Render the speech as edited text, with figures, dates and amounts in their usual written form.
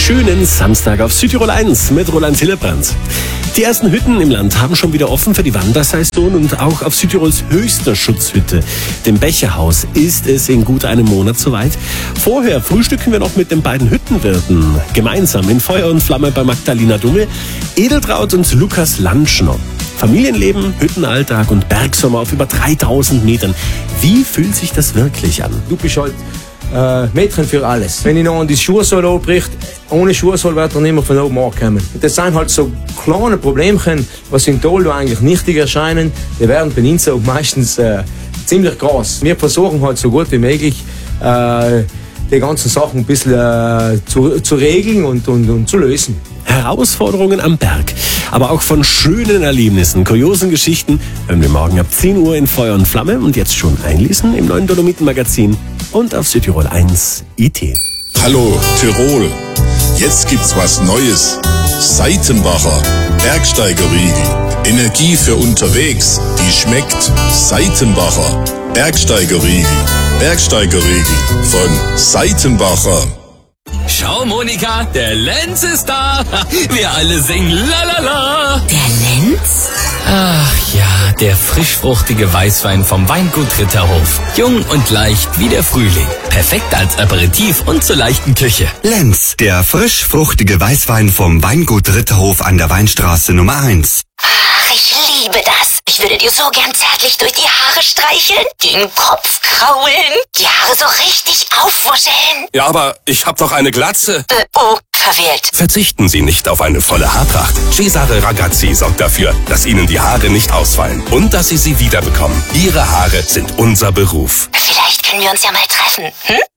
schönen Samstag auf Südtirol 1 mit Roland Hillebrand. Die ersten Hütten im Land haben schon wieder offen für die Wandersaison und auch auf Südtirols höchster Schutzhütte, dem Becherhaus, ist es in gut einem Monat soweit. Vorher frühstücken wir noch mit den beiden Hüttenwirten gemeinsam in Feuer und Flamme bei Magdalena Dummel, Edeltraud und Lukas Landschner. Familienleben, Hüttenalltag und Bergsommer auf über 3000 Metern. Wie fühlt sich das wirklich an? Du bist halt Mädchen für alles. Wenn ich noch an die Schuhsohle anbricht, ohne Schuhsohle wird er nicht mehr von oben ankommen. Das sind halt so kleine Problemchen, was in Toldo eigentlich nichtig erscheinen. Die werden bei uns auch meistens ziemlich groß. Wir versuchen halt so gut wie möglich die ganzen Sachen ein bisschen zu regeln und zu lösen. Herausforderungen am Berg, aber auch von schönen Erlebnissen, kuriosen Geschichten hören wir morgen ab 10 Uhr in Feuer und Flamme und jetzt schon einlesen im neuen Dolomiten-Magazin und auf Südtirol 1 IT. Hallo Tirol, jetzt gibt's was Neues. Seitenbacher Bergsteigerriegel. Energie für unterwegs, die schmeckt. Seitenbacher Bergsteigerriegel. Bergsteigerriegel von Seitenbacher. Schau, Monika, der Lenz ist da. Wir alle singen Lalala. Der Lenz? Ach ja, der frischfruchtige Weißwein vom Weingut Ritterhof. Jung und leicht wie der Frühling. Perfekt als Aperitif und zur leichten Küche. Lenz, der frischfruchtige Weißwein vom Weingut Ritterhof an der Weinstraße Nummer 1. Ach, ich liebe das. Ich würde dir so gern zärtlich durch die Haare streicheln, den Kopf kraulen, die Haare so richtig aufwuscheln. Ja, aber ich hab doch eine Glatze. Oh, verwählt. Verzichten Sie nicht auf eine volle Haarpracht. Cesare Ragazzi sorgt dafür, dass Ihnen die Haare nicht ausfallen und dass Sie sie wiederbekommen. Ihre Haare sind unser Beruf. Vielleicht können wir uns ja mal treffen, hm?